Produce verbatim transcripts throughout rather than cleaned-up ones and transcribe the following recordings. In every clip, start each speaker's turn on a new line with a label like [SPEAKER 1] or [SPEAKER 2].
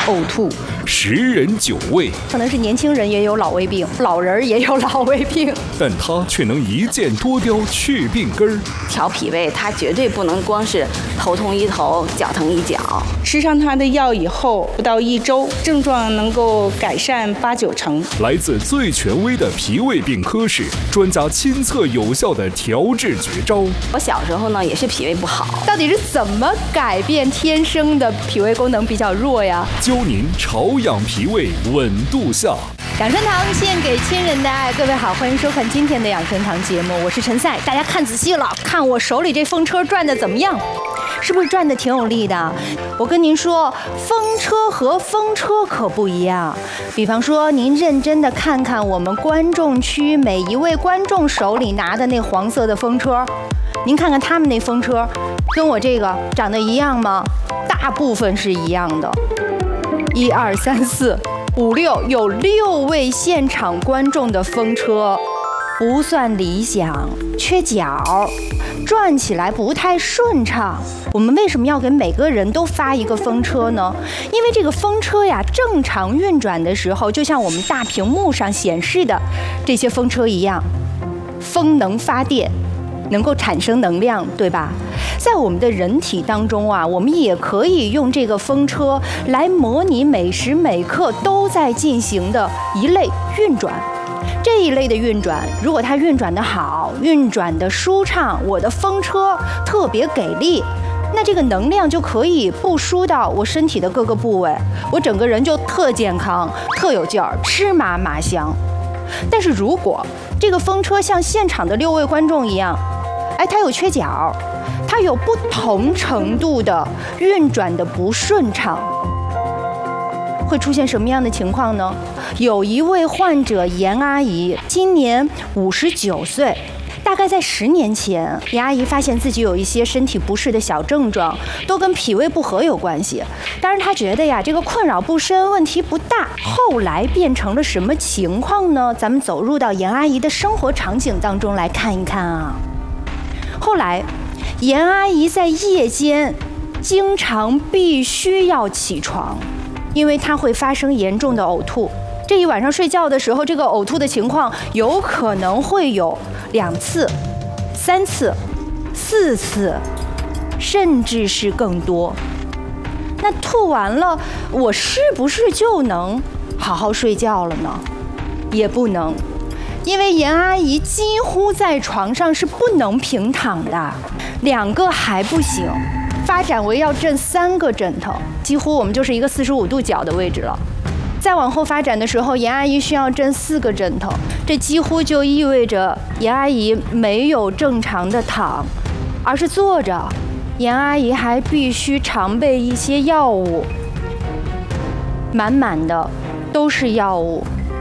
[SPEAKER 1] 呕吐。
[SPEAKER 2] 十人九胃，
[SPEAKER 1] 可能是年轻人也有老胃病，老人也有老胃病，
[SPEAKER 2] 但它却能一箭多雕，去病根儿。
[SPEAKER 3] 调脾胃，它绝对不能光是头痛医头，脚疼医脚。
[SPEAKER 4] 吃上它的药以后，不到一周，症状能够改善八九成。
[SPEAKER 2] 来自最权威的脾胃病科室，专家亲测有效的调治绝招。
[SPEAKER 3] 我小时候呢，也是脾胃不好，
[SPEAKER 1] 到底是怎么改变天生的脾胃功能比较弱呀？
[SPEAKER 2] 教您潮养脾胃，稳度夏。
[SPEAKER 1] 养生堂献给亲人的爱，各位好，欢迎收看今天的养生堂节目，我是陈赛。大家看仔细了，看我手里这风车转的怎么样？是不是转的挺有力的？我跟您说，风车和风车可不一样。比方说，您认真的看看我们观众区每一位观众手里拿的那黄色的风车，您看看他们那风车，跟我这个长得一样吗？大部分是一样的。一二三四五六，有六位现场观众的风车不算理想，缺角，转起来不太顺畅。我们为什么要给每个人都发一个风车呢？因为这个风车呀，正常运转的时候，就像我们大屏幕上显示的这些风车一样，风能发电，能够产生能量，对吧？在我们的人体当中啊，我们也可以用这个风车来模拟每时每刻都在进行的一类运转。这一类的运转，如果它运转得好，运转得舒畅，我的风车特别给力，那这个能量就可以布输到我身体的各个部位，我整个人就特健康，特有劲儿，吃嘛嘛香。但是如果这个风车像现场的六位观众一样，哎，它有缺角，它有不同程度的运转的不顺畅，会出现什么样的情况呢？有一位患者严阿姨，今年五十九岁，大概在十年前，严阿姨发现自己有一些身体不适的小症状，都跟脾胃不和有关系。当然，她觉得呀，这个困扰不深，问题不大。后来变成了什么情况呢？咱们走入到严阿姨的生活场景当中来看一看啊。后来，严阿姨在夜间经常必须要起床，因为她会发生严重的呕吐。这一晚上睡觉的时候，这个呕吐的情况有可能会有两次、三次、四次，甚至是更多。那吐完了，我是不是就能好好睡觉了呢？也不能。因为严阿姨几乎在床上是不能平躺的，两个还不行，发展为要枕三个枕头，几乎我们就是一个四十五度角的位置了。再往后发展的时候，严阿姨需要枕四个枕头，这几乎就意味着严阿姨没有正常的躺，而是坐着。严阿姨还必须常备一些药物，满满的都是药物。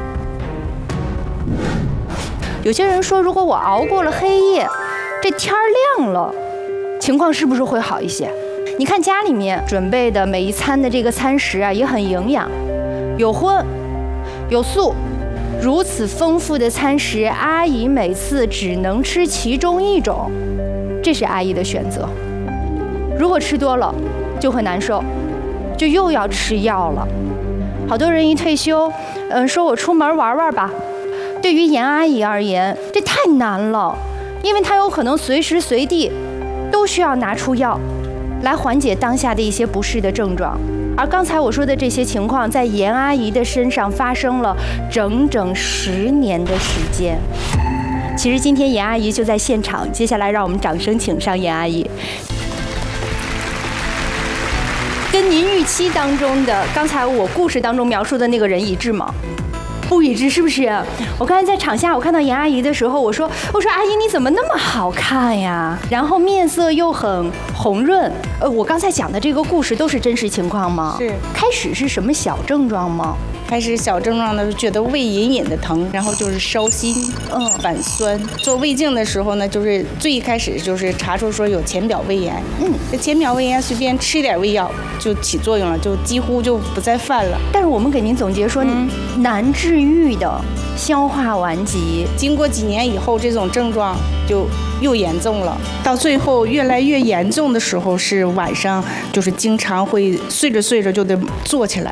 [SPEAKER 1] 有些人说，如果我熬过了黑夜，这天儿亮了，情况是不是会好一些？你看家里面准备的每一餐的这个餐食啊，也很营养，有荤有素，如此丰富的餐食，阿姨每次只能吃其中一种，这是阿姨的选择。如果吃多了就会难受，就又要吃药了。好多人一退休，嗯，说我出门玩玩吧。对于严阿姨而言，这太难了，因为她有可能随时随地都需要拿出药来缓解当下的一些不适的症状。而刚才我说的这些情况，在严阿姨的身上发生了整整十年的时间。其实今天严阿姨就在现场，接下来让我们掌声请上严阿姨。跟您预期当中的，刚才我故事当中描述的那个人一致吗？不一致，是不是？我刚才在场下，我看到严阿姨的时候，我说：“我说阿姨你怎么那么好看呀？然后面色又很红润。”呃，我刚才讲的这个故事都是真实情况吗？
[SPEAKER 4] 是。
[SPEAKER 1] 开始是什么小症状吗？
[SPEAKER 4] 开始小症状呢，觉得胃隐隐的疼，然后就是烧心，嗯，反酸。做胃镜的时候呢，就是最一开始就是查出说有浅表胃炎，嗯，这浅表胃炎随便吃点胃药就起作用了，就几乎就不再犯了。
[SPEAKER 1] 但是我们给您总结说，嗯、难治愈的消化顽疾，
[SPEAKER 4] 经过几年以后，这种症状就又严重了，到最后越来越严重的时候，是晚上就是经常会睡着睡着就得坐起来。